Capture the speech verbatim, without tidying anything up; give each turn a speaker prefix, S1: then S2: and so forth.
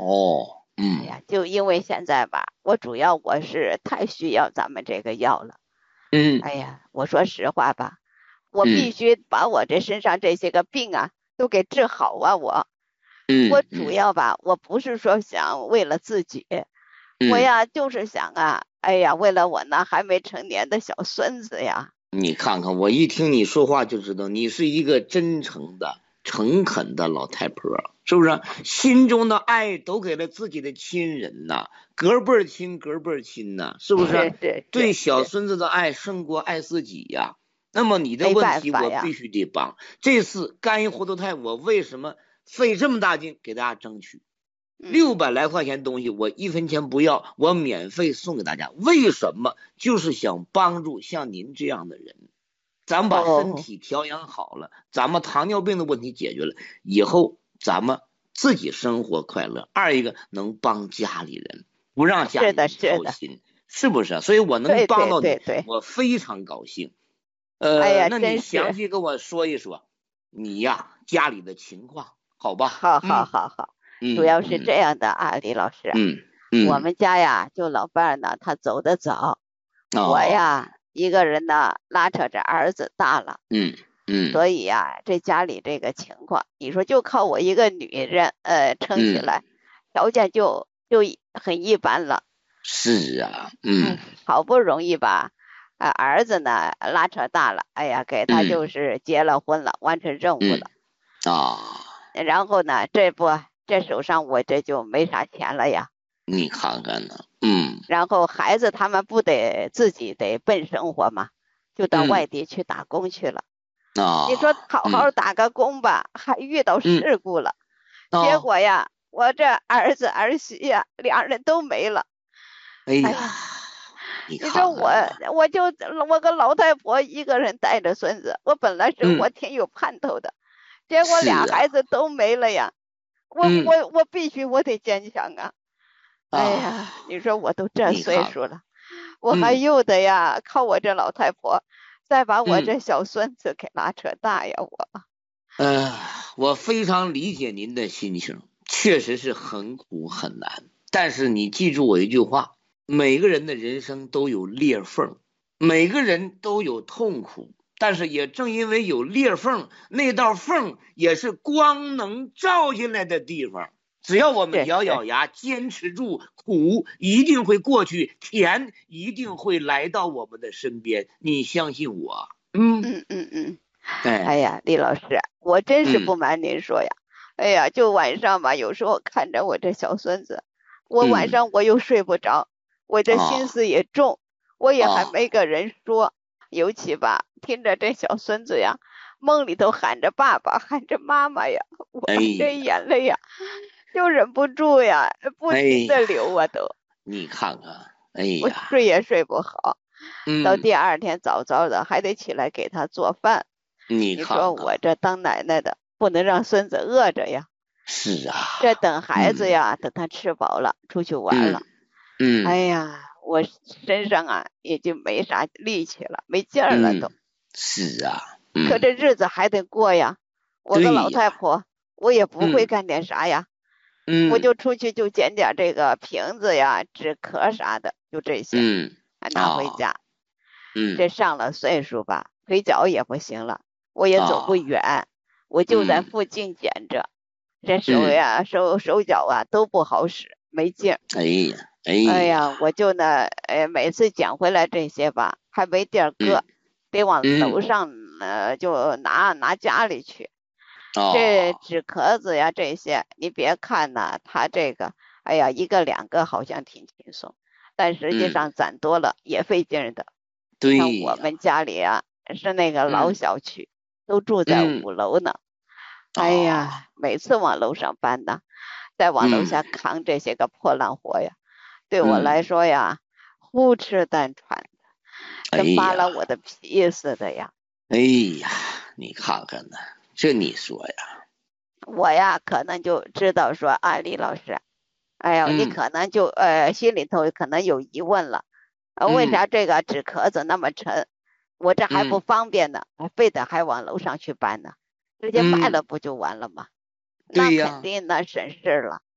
S1: 哦，嗯
S2: 哎呀，就因为现在吧，我主要我是太需要咱们这个药了。
S1: 嗯
S2: 哎呀，我说实话吧，我必
S1: 嗯
S2: 须把我这身上这些个病啊都给治好啊！我我主
S1: 嗯嗯
S2: 要吧，我不是说想为了自己，我
S1: 嗯，
S2: 呀就是想啊，哎呀，为了我那还没成年的小孙子呀。
S1: 你看看，我一听你说话就知道你是一个真诚的、诚恳的老太婆，是不是？心中的爱都给了自己的亲人呐，隔辈儿亲，隔辈儿亲呐，是不是？
S2: 是是
S1: 对
S2: 是是，
S1: 小孙子的爱胜过爱自己呀。那么你的
S2: 没
S1: 问题我必
S2: 办法呀。
S1: 须得帮。这次干一糊涂菜，我为什么费这么大劲给大家争取？六
S2: 嗯，
S1: 百来块钱东西，我一分钱不要，我免费送给大家。为什么？就是想帮助像您这样的人。咱们把身
S2: 哦，
S1: 体调养好了，咱们糖尿病的问题解决了，以后咱们自己生活快乐。二一个能帮家里人，不让家
S2: 是的，
S1: 里人
S2: 是的，
S1: 操心，是不是？所以我能
S2: 对对
S1: 帮到你，
S2: 对对。
S1: 我非常高兴。呃，
S2: 哎呀，
S1: 那你
S2: 真是，
S1: 详细跟我说一说你呀家里的情况，好吧？
S2: 好好
S1: 嗯
S2: 好好。主要是这
S1: 嗯嗯
S2: 样的啊，李老师，
S1: 嗯
S2: 我
S1: 嗯，
S2: 们家呀，就老伴儿呢，他走得早，我
S1: 哦，
S2: 呀一个人呢拉扯着儿子大了，
S1: 嗯嗯
S2: 所以呀，这家里这个情况，你说就靠我一个女人，呃，撑起
S1: 嗯，
S2: 来，条件就就很一般了。
S1: 是啊，嗯
S2: 哎，好不容易吧，啊，儿子呢拉扯大了，哎呀，给他
S1: 嗯
S2: 就是结了婚了，完成任务
S1: 嗯
S2: 了。
S1: 啊。
S2: 然后呢，这不，这手上我这就没啥钱了呀。
S1: 你看看呢，嗯
S2: 然后孩子他们不得自己得奔生活嘛，就到
S1: 嗯
S2: 外地去打工去了。你说
S1: 啊，
S2: 好
S1: 嗯
S2: 好打个工吧，还遇到
S1: 嗯
S2: 事故了，结
S1: 啊，
S2: 果呀，我这儿子儿媳呀，两人都没了。
S1: 哎呀，
S2: 哎呀，
S1: 你
S2: 你说我
S1: 看看呢，
S2: 我就我个老太婆一个人带着孙子，我本来生
S1: 嗯，
S2: 活挺有盼头的，结果俩
S1: 是啊，
S2: 孩子都没了呀。我
S1: 嗯
S2: 我我必须我得坚强啊！哎
S1: 啊，
S2: 呀，你说我都这
S1: 你看看，
S2: 岁数了，我还
S1: 嗯
S2: 有的呀，靠我这老太婆，再把我
S1: 嗯
S2: 这小孙子给拉扯大呀，我。
S1: 呃，我非常理解您的心情，确实是很苦很难。但是你记住我一句话：每个人的人生都有裂缝，每个人都有痛苦，但是也正因为有裂缝，那道缝也是光能照进来的地方。只要我们
S2: 是是，
S1: 咬咬牙，坚持住，苦一定会过去，甜一定会来到我们的身边。你相信我，嗯，
S2: 嗯嗯嗯。哎
S1: 哎，
S2: 呀，李老师，我真是
S1: 嗯
S2: 不瞒您说呀，哎呀，就晚上吧，有时候看着我这小孙子，我晚
S1: 嗯
S2: 上我又睡不着，我这心
S1: 啊。
S2: 思也重，我也还
S1: 啊，
S2: 没个人说，尤其吧，听着这小孙子呀，梦里头喊着爸爸，喊着妈妈呀，我
S1: 哎
S2: 这
S1: 呀，
S2: 眼泪呀，就忍不住呀，不
S1: 哎
S2: 停的
S1: 呀，
S2: 流啊都，
S1: 你看看，哎
S2: 我
S1: 呀，
S2: 睡也睡不好，到
S1: 嗯，
S2: 第二天早早的还得起来给他做饭。
S1: 你
S2: 你说
S1: 看看，
S2: 我这当奶奶的不能让孙子饿着呀，
S1: 是啊，
S2: 这等孩子
S1: 嗯
S2: 呀，等他吃饱了出去玩
S1: 嗯
S2: 了，哎
S1: 嗯
S2: 呀，我身上啊也就没啥力气了，没劲儿了都。
S1: 嗯，是啊，嗯，
S2: 可这日子还得过呀，我个老
S1: 对呀，
S2: 太婆，我也不会
S1: 嗯
S2: 干点啥呀，我
S1: 嗯
S2: 就出去就捡点这个瓶子呀、纸壳啥的，就这些，
S1: 嗯
S2: 还拿回
S1: 啊，
S2: 家。这
S1: 嗯
S2: 上了岁数吧，腿脚也不行了，我也走不
S1: 啊，
S2: 远，我就在
S1: 嗯
S2: 附近捡着。这手
S1: 嗯，
S2: 呀、手手脚啊都不好使，没劲儿。
S1: 哎呀，哎
S2: 哎呀，
S1: 呀，
S2: 我就呢，呃，每次捡回来这些吧，还没地儿搁，
S1: 嗯
S2: 得往
S1: 嗯
S2: 楼上呃就拿拿家里去。这
S1: 哦，
S2: 纸壳子呀这些，你别看呢，它这个，哎呀，一个两个好像挺轻松，但实际
S1: 嗯，
S2: 上攒多了也费劲儿的。像
S1: 对呀，
S2: 我们家里啊，是那个老
S1: 嗯
S2: 小区，都住在
S1: 嗯
S2: 五楼呢。哎
S1: 啊，
S2: 呀，每次往楼上搬呢，再往楼
S1: 嗯
S2: 下扛这些个破烂活呀，对我
S1: 嗯，
S2: 来说呀，呼哧带喘的，
S1: 哎
S2: 跟扒
S1: 呀。
S2: 了我的皮似的呀。
S1: 哎呀，你看看呢，这你说呀，
S2: 我呀，可能就知道说，啊，李老师，哎呦，你
S1: 嗯
S2: 可能就呃心里头可能有疑问了，呃，为
S1: 嗯
S2: 啥这个纸壳子那么沉？我这还不
S1: 嗯
S2: 方便呢，还非得还往楼上去搬呢，直接卖
S1: 嗯，
S2: 了不就完了吗？那
S1: 对呀，
S2: 肯定那省事了。